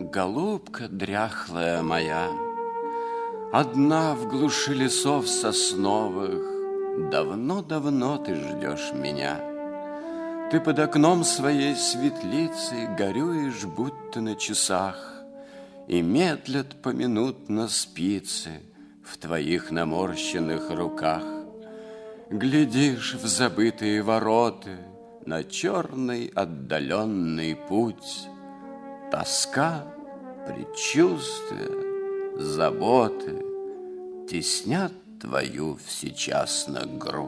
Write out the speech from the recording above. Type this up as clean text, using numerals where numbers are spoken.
голубка дряхлая моя, одна в глуши лесов сосновых, давно-давно ты ждешь меня. Ты под окном своей светлицы горюешь, будто на часах, и медлят поминутно спицы в твоих наморщенных руках. Глядишь в забытые вороты, на черный отдаленный путь. Тоска, предчувствия, заботы теснят твою всечасно грудь.